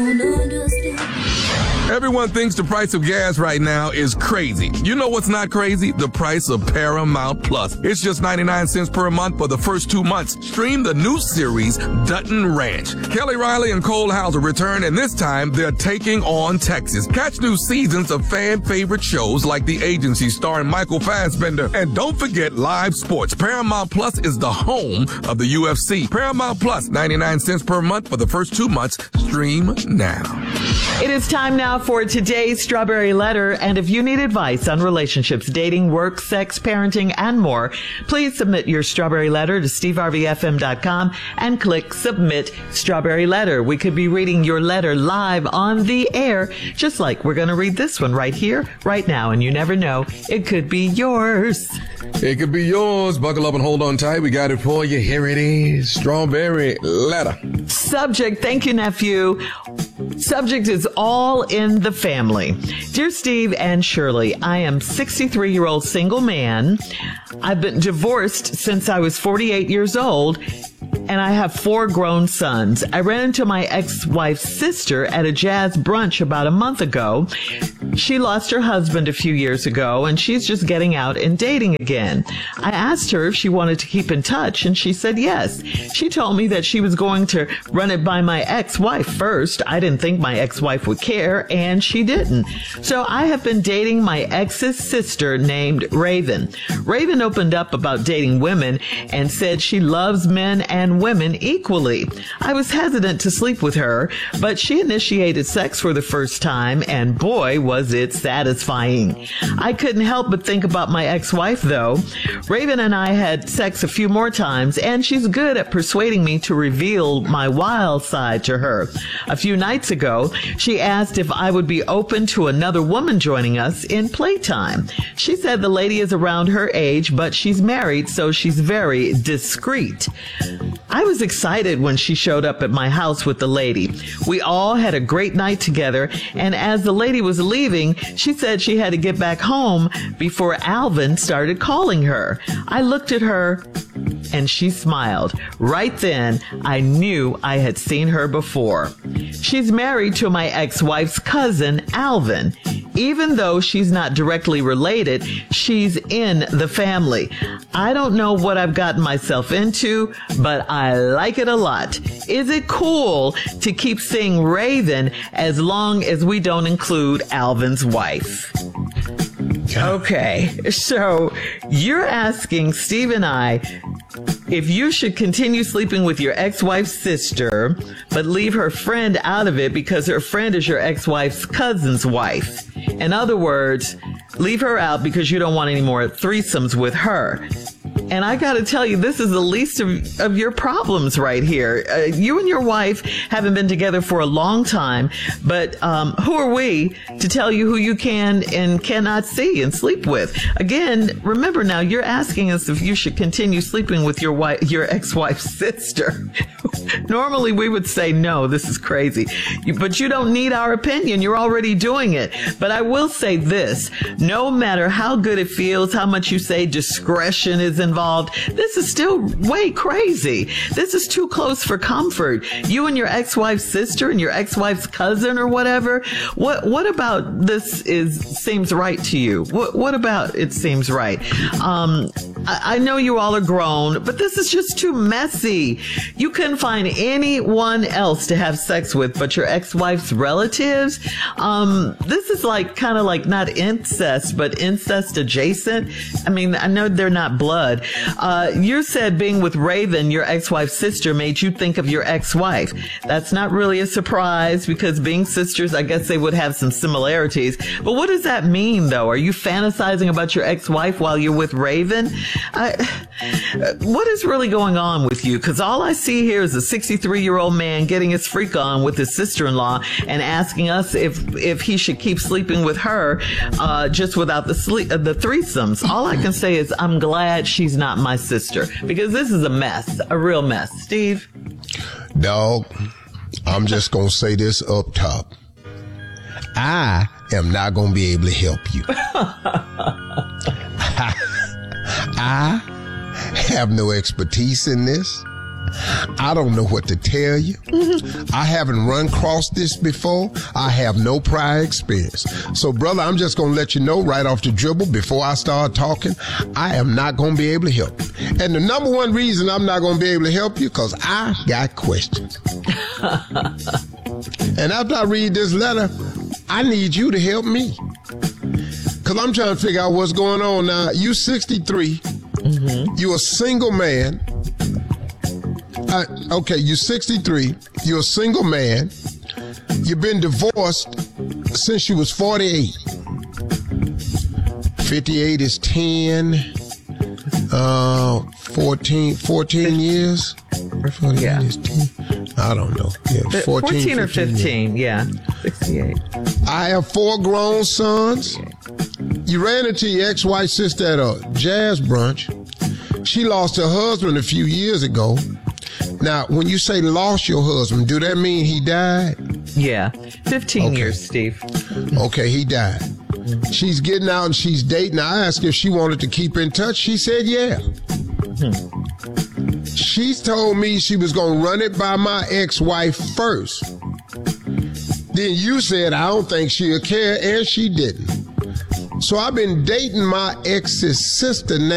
Everyone thinks the price of gas right now is crazy. You know what's not crazy? The price of Paramount Plus. It's just 99 cents per month for the first 2 months. Stream the new series, Dutton Ranch. Kelly Riley and Cole Hauser return, and this time they're taking on Texas. Catch new seasons of fan-favorite shows like The Agency starring Michael Fassbender. And don't forget live sports. Paramount Plus is the home of the UFC. Paramount Plus, 99 cents per month for the first 2 months. Stream now. It is time now for today's Strawberry Letter, and if you need advice on relationships, dating, work, sex, parenting, and more, please submit your Strawberry Letter to steveharveyfm.com and click Submit Strawberry Letter. We could be reading your letter live on the air, just like we're going to read this one right here, right now, and you never know, it could be yours. It could be yours. Buckle up and hold on tight. We got it for you. Here it is. Strawberry Letter. Subject, thank you, nephew. Subject is all in the family. Dear Steve and Shirley, I am 63-year-old single man. I've been divorced since I was 48 years old, and I have 4 grown sons. I ran into my ex-wife's sister at a jazz brunch about a month ago. She lost her husband a few years ago, and she's just getting out and dating again. I asked her if she wanted to keep in touch, and she said yes. She told me that she was going to run it by my ex-wife first. I didn't think my ex-wife would care, and she didn't. So I have been dating my ex's sister named Raven. Raven opened up about dating women and said she loves men and women equally. I was hesitant to sleep with her, but she initiated sex for the first time, and boy, was it satisfying. I couldn't help but think about my ex-wife, though. Raven and I had sex a few more times, and she's good at persuading me to reveal my wild side to her. A few nights ago, she asked if I would be open to another woman joining us in playtime. She said the lady is around her age, but she's married, so she's very discreet. I was excited when she showed up at my house with the lady. We all had a great night together, and as the lady was leaving, she said she had to get back home before Alvin started calling her. I looked at her, and she smiled. Right then, I knew I had seen her before. She's married to my ex-wife's cousin, Alvin. Even though she's not directly related, she's in the family. I don't know what I've gotten myself into, but I like it a lot. Is it cool to keep seeing Raven as long as we don't include Alvin's wife? Okay, so you're asking Steve and I if you should continue sleeping with your ex-wife's sister, but leave her friend out of it because her friend is your ex-wife's cousin's wife. In other words, leave her out because you don't want any more threesomes with her. And I got to tell you, this is the least of your problems right here. You and your wife haven't been together for a long time, but who are we to tell you who you can and cannot see and sleep with? Again, remember now, you're asking us if you should continue sleeping with your ex-wife's sister. Normally, we would say, no, this is crazy. But you don't need our opinion. You're already doing it. But I will say this, no matter how good it feels, how much you say discretion is involved, this is still way crazy. This is too close for comfort. You and your ex-wife's sister and your ex-wife's cousin or whatever. What about this seems right to you? What about it seems right? I know you all are grown, but this is just too messy. You couldn't find anyone else to have sex with but your ex-wife's relatives. This is kind of like not incest, but incest adjacent. I mean, I know they're not blood. You said being with Raven, your ex-wife's sister, made you think of your ex-wife. That's not really a surprise because being sisters, I guess they would have some similarities. But what does that mean, though? Are you fantasizing about your ex-wife while you're with Raven? What is really going on with you? Because all I see here is a 63-year-old man getting his freak on with his sister-in-law and asking us if he should keep sleeping with her just without the threesomes. All I can say is I'm glad she's not my sister because this is a mess, a real mess. Steve? Dog, I'm just going to say this up top. I am not going to be able to help you. I have no expertise in this. I don't know what to tell you. I haven't run across this before. I have no prior experience. So, brother, I'm just going to let you know right off the dribble before I start talking, I am not going to be able to help you. And the number one reason I'm not going to be able to help you, because I got questions. And after I read this letter, I need you to help me. Because I'm trying to figure out what's going on now. You 63. Mm-hmm. You're a single man. Okay, you're 63. You're a single man. You've been divorced since you was 48. 58 is 10. 14 years. 48 is 10. I don't know. Yeah, 14 or 15. Yeah, 68. I have 4 grown sons. You ran into your ex-wife's sister at a jazz brunch. She lost her husband a few years ago. Now, when you say lost your husband, do that mean he died? Yeah, 15 years, Steve. Okay, he died. She's getting out and she's dating. I asked if she wanted to keep in touch. She said, yeah. She's told me she was going to run it by my ex-wife first. Then you said, I don't think she'll care, and she didn't. So I've been dating my ex's sister now.